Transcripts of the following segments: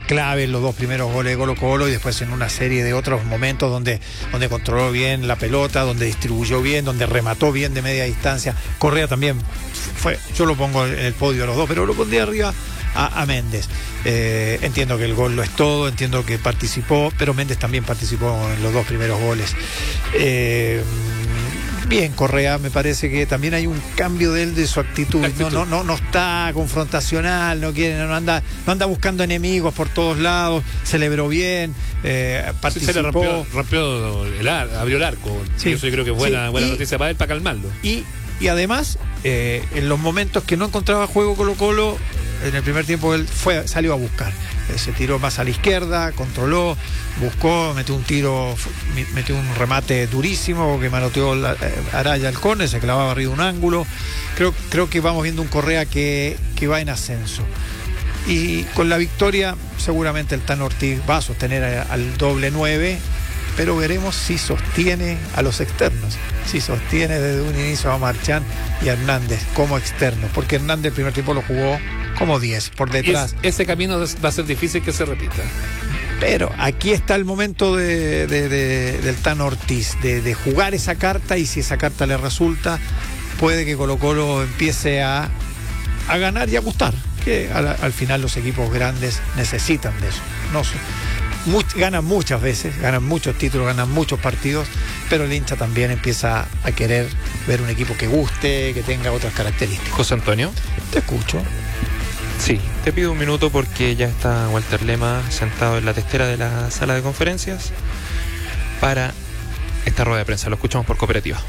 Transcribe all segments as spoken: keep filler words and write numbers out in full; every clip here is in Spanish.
clave en los dos primeros goles de Colo Colo y después en una serie de otros momentos donde, donde controló bien la pelota, donde distribuyó bien, donde remató bien de media distancia. Correa también fue, yo lo pongo en el podio a los dos, pero lo pondría arriba a, a Méndez. Eh, entiendo que el gol lo es todo, entiendo que participó, pero Méndez también participó en los dos primeros goles. Eh, Bien, Correa, me parece que también hay un cambio de él, de su actitud. No, no, no, no está confrontacional, no quiere, no anda, no anda buscando enemigos por todos lados, celebró bien, eh, participó. Se le rompió, rompió el ar, abrió el arco. Sí, eso yo creo que es buena, sí, buena y, noticia para él, para calmarlo. Y, y además, eh, en los momentos que no encontraba juego Colo Colo, en el primer tiempo él fue, salió a buscar. Se tiró más a la izquierda, controló, buscó, metió un tiro, metió un remate durísimo que manoteó la, eh, Araya al córner, se clavaba arriba un ángulo. Creo, creo que vamos viendo un Correa que, que va en ascenso. Y con la victoria, seguramente el Tano Ortiz va a sostener a, al doble nueve, pero veremos si sostiene a los externos, si sostiene desde un inicio a Marchán y a Hernández como externos, porque Hernández el primer tiempo lo jugó como diez, por detrás. Es, ese camino va a ser difícil que se repita. Pero aquí está el momento de, de, de, del Tano Ortiz, de, de jugar esa carta, y si esa carta le resulta, puede que Colo Colo empiece a, a ganar y a gustar, que al, al final los equipos grandes necesitan de eso. No sé. Much, ganan muchas veces, ganan muchos títulos, ganan muchos partidos, pero el hincha también empieza a querer ver un equipo que guste, que tenga otras características. José Antonio. Te escucho. Sí, te pido un minuto porque ya está Walter Lema sentado en la testera de la sala de conferencias para esta rueda de prensa. Lo escuchamos por Cooperativa.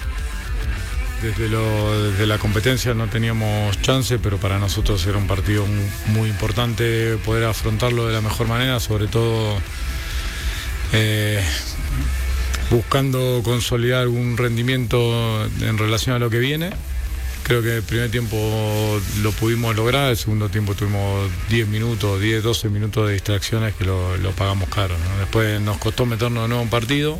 Desde, lo, desde la competencia no teníamos chance, pero para nosotros era un partido muy, muy importante poder afrontarlo de la mejor manera, sobre todo eh, buscando consolidar un rendimiento en relación a lo que viene. Creo que el primer tiempo lo pudimos lograr, el segundo tiempo tuvimos diez minutos, diez, doce minutos de distracciones que lo, lo pagamos caro, ¿no? Después nos costó meternos de nuevo en partido.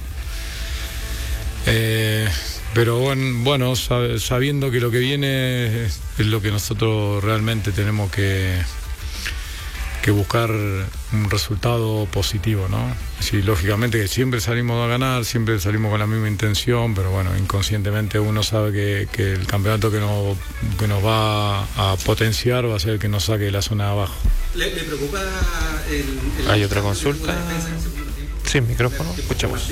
Eh, pero bueno, bueno, sabiendo que lo que viene es, es lo que nosotros realmente tenemos que, que buscar un resultado positivo, ¿no? Sí, lógicamente que siempre salimos a ganar, siempre salimos con la misma intención, pero bueno, inconscientemente uno sabe que, que el campeonato que nos, que nos va a potenciar va a ser el que nos saque de la zona de abajo. ¿Le, le preocupa el, el ¿Hay otra consulta? Sí, micrófono, escuchamos.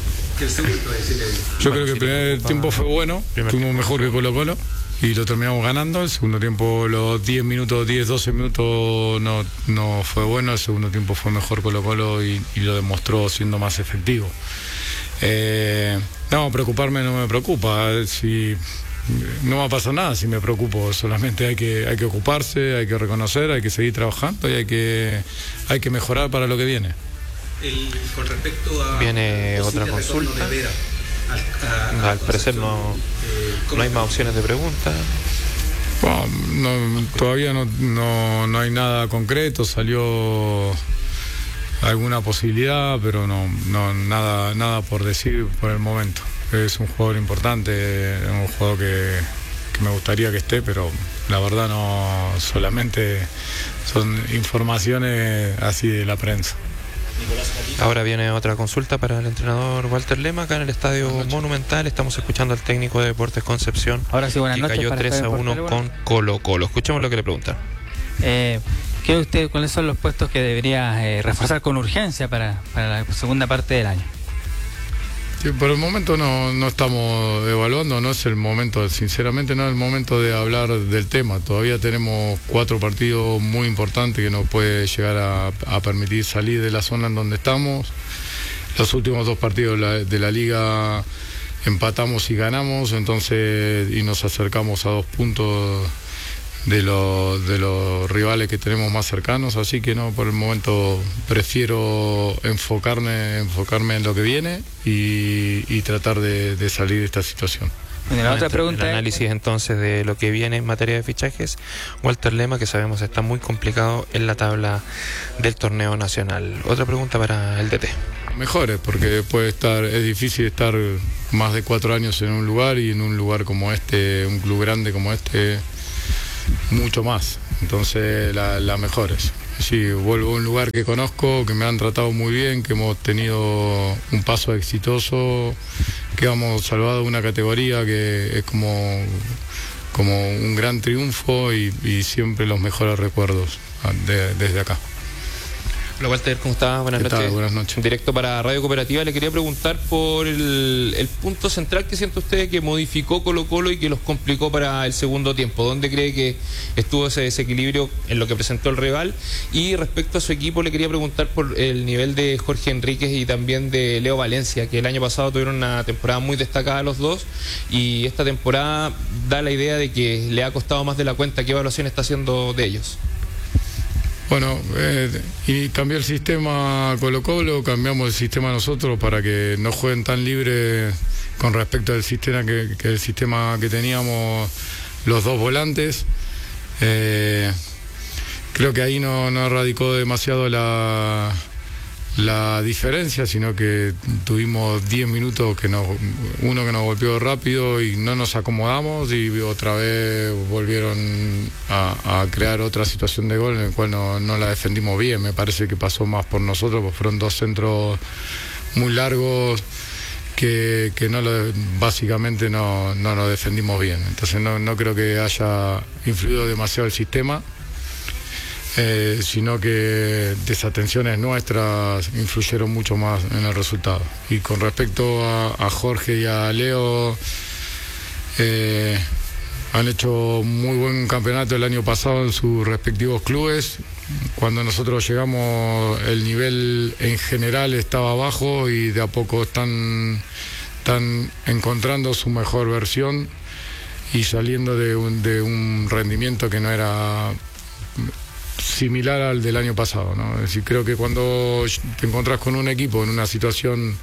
Yo creo que el primer tiempo fue bueno, fuimos mejor que Colo Colo y lo terminamos ganando. El segundo tiempo, los diez minutos, diez, doce minutos no, no fue bueno. El segundo tiempo fue mejor Colo Colo y, y lo demostró siendo más efectivo. Eh, no, preocuparme no me preocupa. Si, no va a pasar nada si me preocupo, solamente hay que, hay que ocuparse, hay que reconocer, hay que seguir trabajando y hay que, hay que mejorar para lo que viene. El, con respecto a viene otra consulta. De Vera, al, a, a al parecer no, eh, no hay más opciones de pregunta. Bueno, no, todavía no, no, no hay nada concreto. Salió alguna posibilidad, pero no, no nada, nada por decir por el momento. Es un jugador importante, es un jugador que, que me gustaría que esté, pero la verdad no, solamente son informaciones así de la prensa. Ahora viene otra consulta para el entrenador Walter Lema acá en el Estadio Monumental. Estamos escuchando al técnico de Deportes Concepción. Ahora sí, buenas que noches. Cayó tres a uno con Colo Colo. Escuchemos lo que le preguntan. Eh, ¿Qué usted, cuáles son los puestos que debería eh, reforzar con urgencia para, para la segunda parte del año? Sí, por el momento no, no estamos evaluando, no es el momento, sinceramente no es el momento de hablar del tema. Todavía tenemos cuatro partidos muy importantes que nos puede llegar a, a permitir salir de la zona en donde estamos. Los últimos dos partidos de la, de la liga empatamos y ganamos, entonces y nos acercamos a dos puntos de los de los rivales que tenemos más cercanos, así que no, por el momento prefiero enfocarme enfocarme en lo que viene y, y tratar de, de salir de esta situación. Bueno, la otra pregunta el análisis entonces de lo que viene en materia de fichajes, Walter Lema, que sabemos está muy complicado en la tabla del torneo nacional. Otra pregunta para el D T. Mejores, porque puede estar, es difícil estar más de cuatro años en un lugar y en un lugar como este, un club grande como este, mucho más. Entonces la, la mejores. sí, vuelvo a un lugar que conozco, que me han tratado muy bien, que hemos tenido un paso exitoso, que hemos salvado una categoría que es como, como un gran triunfo y, y siempre los mejores recuerdos de, desde acá. Hola Walter, ¿cómo estás? Buenas noches. Buenas noches. En directo para Radio Cooperativa, le quería preguntar por el, el punto central que siente usted que modificó Colo Colo y que los complicó para el segundo tiempo. ¿Dónde cree que estuvo ese desequilibrio en lo que presentó el rival? Y respecto a su equipo, le quería preguntar por el nivel de Jorge Enríquez y también de Leo Valencia, que el año pasado tuvieron una temporada muy destacada los dos, y esta temporada da la idea de que le ha costado más de la cuenta. ¿Qué evaluación está haciendo de ellos? Bueno, eh, y cambió el sistema Colo Colo, cambiamos el sistema nosotros para que no jueguen tan libres con respecto al sistema que, que el sistema que teníamos los dos volantes. Eh, creo que ahí no, no radicó demasiado la, la diferencia, sino que tuvimos diez minutos que nos, uno que nos golpeó rápido y no nos acomodamos, y otra vez volvieron a, a crear otra situación de gol en el cual no, no la defendimos bien. Me parece que pasó más por nosotros, porque fueron dos centros muy largos que, que no lo, básicamente no, no nos defendimos bien. Entonces no, no creo que haya influido demasiado el sistema. Eh, sino que desatenciones nuestras influyeron mucho más en el resultado. Y con respecto a, a Jorge y a Leo, eh, han hecho muy buen campeonato el año pasado en sus respectivos clubes. Cuando nosotros llegamos, el nivel en general estaba bajo y de a poco están, están encontrando su mejor versión y saliendo de un, de un rendimiento que no era similar al del año pasado, ¿no? Es decir, creo que cuando te encontrás con un equipo en una situación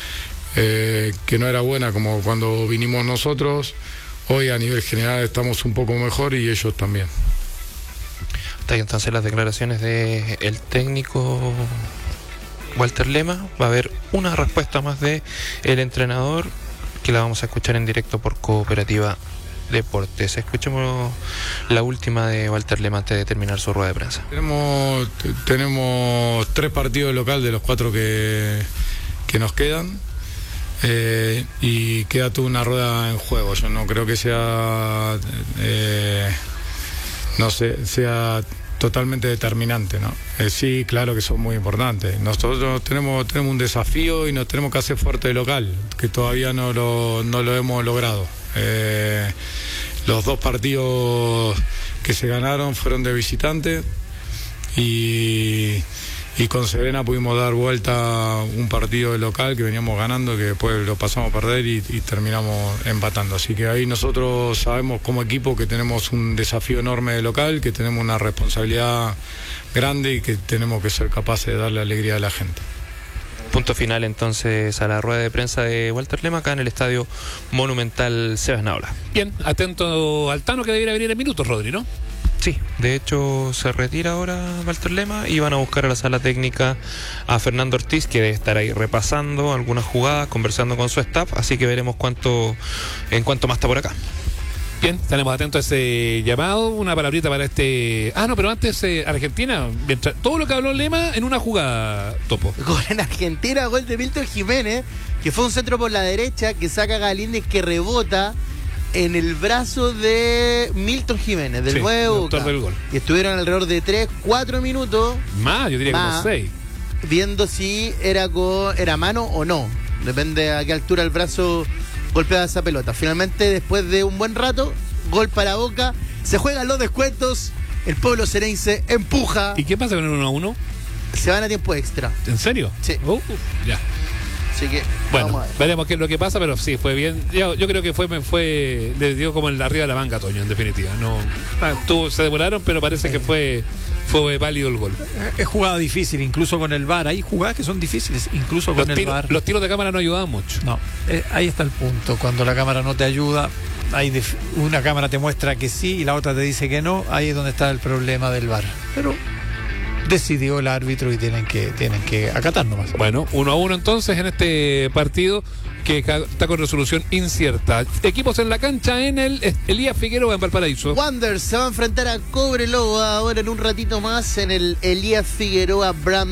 eh, que no era buena como cuando vinimos nosotros, hoy a nivel general estamos un poco mejor y ellos también. Hasta ahí entonces las declaraciones de el técnico Walter Lema. Va a haber una respuesta más de el entrenador que la vamos a escuchar en directo por Cooperativa Deportes. Escuchemos la última de Walter Lema antes de terminar su rueda de prensa. Tenemos, tenemos tres partidos local de los cuatro que, que nos quedan, eh, y queda toda una rueda en juego. Yo no creo que sea eh, no sé, sea totalmente determinante, ¿no? Eh, sí, claro que son muy importantes. Nosotros tenemos, tenemos un desafío y nos tenemos que hacer fuerte de local, que todavía no lo, no lo hemos logrado. Eh, los dos partidos que se ganaron fueron de visitante y, y con Serena pudimos dar vuelta un partido de local que veníamos ganando, que después lo pasamos a perder y, y terminamos empatando. Así que ahí nosotros sabemos como equipo que tenemos un desafío enorme de local, que tenemos una responsabilidad grande y que tenemos que ser capaces de darle alegría a la gente. Punto final entonces a la rueda de prensa de Walter Lema acá en el Estadio Monumental Sebas Naula. Bien, atento al Tano, que debería venir en minutos, Rodri, ¿no? Sí, de hecho se retira ahora Walter Lema y van a buscar a la sala técnica a Fernando Ortiz, que debe estar ahí repasando algunas jugadas, conversando con su staff, así que veremos cuánto en cuánto más está por acá. Bien, estaremos atentos a ese llamado. Una palabrita para este... Ah, no, pero antes eh, Argentina, mientras... todo lo que habló Lema en una jugada, Topo. Gol en Argentina, gol de Milton Jiménez, que fue un centro por la derecha, que saca Galíndez, que rebota en el brazo de Milton Jiménez, del Sí, nueve el Boca. autor del gol. Y estuvieron alrededor de tres, cuatro minutos Más, yo diría que Más. como seis. viendo si era, co- era mano o no. Depende a qué altura el brazo golpeaba esa pelota. Finalmente, después de un buen rato, gol para Boca. Se juegan los descuentos. El pueblo serense empuja. ¿Y qué pasa con el uno a uno? Se van a tiempo extra. ¿En serio? Sí. Uh, ya. Así que Bueno, vamos a ver. veremos qué es lo que pasa, pero sí, fue bien. Yo, yo creo que fue, me fue, le dio como el de arriba de la manga a Toño, en definitiva. No, ah, tuvo, se demoraron, pero parece que fue, fue válido el gol. Es jugada difícil, incluso con el V A R. Hay jugadas que son difíciles, incluso con Los, el tiro- V A R. los tiros de cámara no ayudaban mucho. No, eh, ahí está el punto. Cuando la cámara no te ayuda, hay def- una cámara te muestra que sí y la otra te dice que no. Ahí es donde está el problema del V A R. Pero decidió el árbitro y tienen que, tienen que acatar nomás. Bueno, uno a uno entonces en este partido que está con resolución incierta. Equipos en la cancha en el Elías Figueroa en Valparaíso. Wanderers se va a enfrentar a Cobreloa ahora en un ratito más en el Elías Figueroa Brand